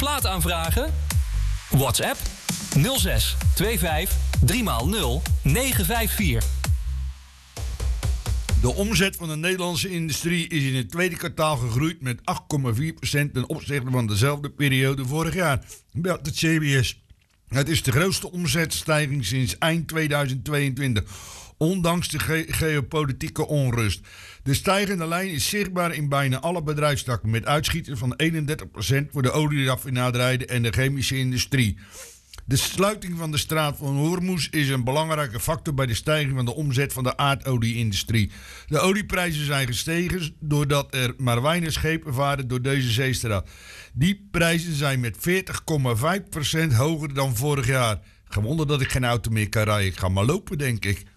plaat aanvragen? WhatsApp 06 25 3x0 954. De omzet van de Nederlandse industrie is in het tweede kwartaal gegroeid met 8,4% ten opzichte van dezelfde periode vorig jaar, meldt het CBS. Het is de grootste omzetstijging sinds eind 2022, ondanks de geopolitieke onrust. De stijgende lijn is zichtbaar in bijna alle bedrijfstakken, met uitschieters van 31% voor de olieraffinaderijen en de chemische industrie. De sluiting van de straat van Hormuz is een belangrijke factor bij de stijging van de omzet van de aardolie-industrie. De olieprijzen zijn gestegen doordat er maar weinig schepen varen door deze zeestraat. Die prijzen zijn met 40,5% hoger dan vorig jaar. Geen wonder dat ik geen auto meer kan rijden. Ik ga maar lopen, denk ik.